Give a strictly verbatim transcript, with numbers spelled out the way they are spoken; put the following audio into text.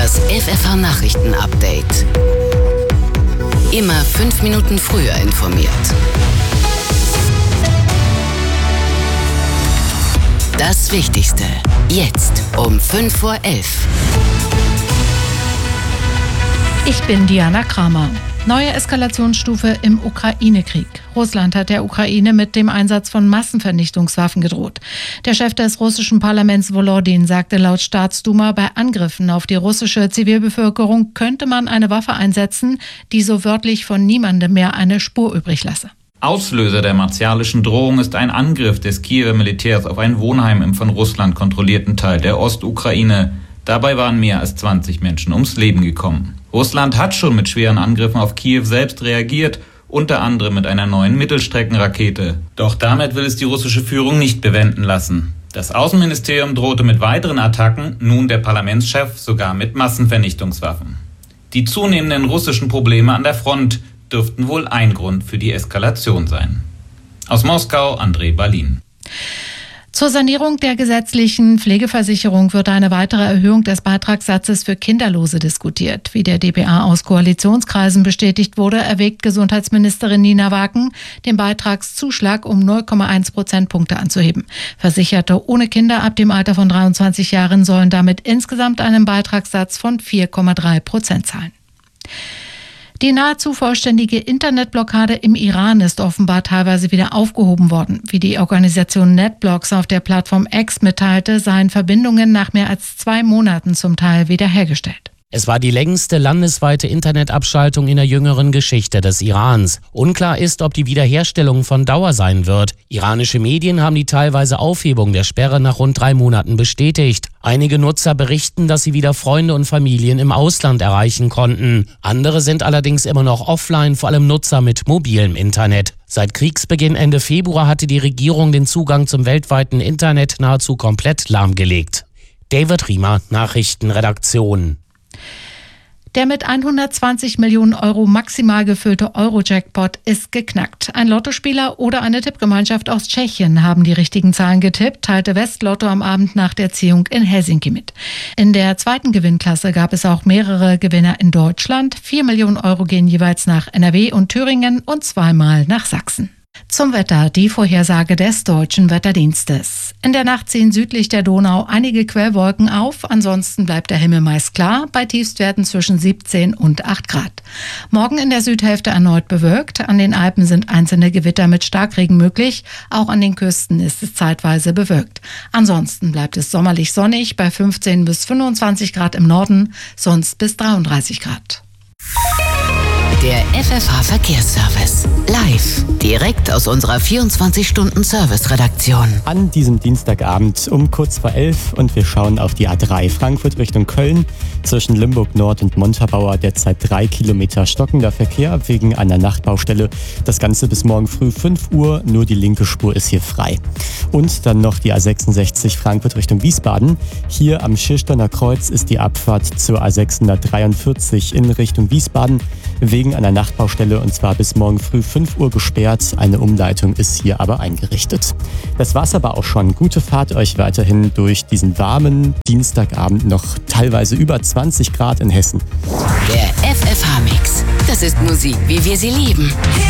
Das F F H-Nachrichten-Update. Immer fünf Minuten früher informiert. Das Wichtigste. Jetzt um fünf vor elf. Ich bin Diana Kramer. Neue Eskalationsstufe im Ukraine-Krieg. Russland hat der Ukraine mit dem Einsatz von Massenvernichtungswaffen gedroht. Der Chef des russischen Parlaments Volodin sagte laut Staatsduma, bei Angriffen auf die russische Zivilbevölkerung könnte man eine Waffe einsetzen, die so wörtlich von niemandem mehr eine Spur übrig lasse. Auslöser der martialischen Drohung ist ein Angriff des Kiewer Militärs auf ein Wohnheim im von Russland kontrollierten Teil der Ostukraine. Dabei waren mehr als zwanzig Menschen ums Leben gekommen. Russland hat schon mit schweren Angriffen auf Kiew selbst reagiert, unter anderem mit einer neuen Mittelstreckenrakete. Doch damit will es die russische Führung nicht bewenden lassen. Das Außenministerium drohte mit weiteren Attacken, nun der Parlamentschef sogar mit Massenvernichtungswaffen. Die zunehmenden russischen Probleme an der Front dürften wohl ein Grund für die Eskalation sein. Aus Moskau, André Balin. Zur Sanierung der gesetzlichen Pflegeversicherung wird eine weitere Erhöhung des Beitragssatzes für Kinderlose diskutiert. Wie der D P A aus Koalitionskreisen bestätigt wurde, erwägt Gesundheitsministerin Nina Wagen, den Beitragszuschlag um null Komma eins Prozentpunkte anzuheben. Versicherte ohne Kinder ab dem Alter von dreiundzwanzig Jahren sollen damit insgesamt einen Beitragssatz von vier Komma drei Prozent zahlen. Die nahezu vollständige Internetblockade im Iran ist offenbar teilweise wieder aufgehoben worden. Wie die Organisation NetBlocks auf der Plattform X mitteilte, seien Verbindungen nach mehr als zwei Monaten zum Teil wiederhergestellt. Es war die längste landesweite Internetabschaltung in der jüngeren Geschichte des Irans. Unklar ist, ob die Wiederherstellung von Dauer sein wird. Iranische Medien haben die teilweise Aufhebung der Sperre nach rund drei Monaten bestätigt. Einige Nutzer berichten, dass sie wieder Freunde und Familien im Ausland erreichen konnten. Andere sind allerdings immer noch offline, vor allem Nutzer mit mobilem Internet. Seit Kriegsbeginn Ende Februar hatte die Regierung den Zugang zum weltweiten Internet nahezu komplett lahmgelegt. David Riemer, Nachrichtenredaktion. Der mit hundertzwanzig Millionen Euro maximal gefüllte Euro-Jackpot ist geknackt. Ein Lottospieler oder eine Tippgemeinschaft aus Tschechien haben die richtigen Zahlen getippt, teilte Westlotto am Abend nach der Ziehung in Helsinki mit. In der zweiten Gewinnklasse gab es auch mehrere Gewinner in Deutschland. Vier Millionen Euro gehen jeweils nach N R W und Thüringen und zweimal nach Sachsen. Zum Wetter, die Vorhersage des Deutschen Wetterdienstes. In der Nacht ziehen südlich der Donau einige Quellwolken auf, ansonsten bleibt der Himmel meist klar, bei Tiefstwerten zwischen siebzehn und acht Grad. Morgen in der Südhälfte erneut bewölkt, an den Alpen sind einzelne Gewitter mit Starkregen möglich, auch an den Küsten ist es zeitweise bewölkt. Ansonsten bleibt es sommerlich sonnig bei fünfzehn bis fünfundzwanzig Grad im Norden, sonst bis dreiunddreißig Grad. Der F F H-Verkehrsservice. Live. Direkt aus unserer vierundzwanzig-Stunden-Service-Redaktion. An diesem Dienstagabend um kurz vor elf und wir schauen auf die A drei Frankfurt Richtung Köln. Zwischen Limburg Nord und Montabaur derzeit drei Kilometer stockender Verkehr wegen einer Nachtbaustelle. Das Ganze bis morgen früh fünf Uhr. Nur die linke Spur ist hier frei. Und dann noch die A sechsundsechzig Frankfurt Richtung Wiesbaden. Hier am Schirsteiner Kreuz ist die Abfahrt zur A sechshundertdreiundvierzig in Richtung Wiesbaden wegen einer Nachtbaustelle und zwar bis morgen früh fünf Uhr gesperrt. Eine Umleitung ist hier aber eingerichtet. Das war's aber auch schon. Gute Fahrt euch weiterhin durch diesen warmen Dienstagabend, noch teilweise über zwanzig Grad in Hessen. Der F F H-Mix. Das ist Musik, wie wir sie lieben.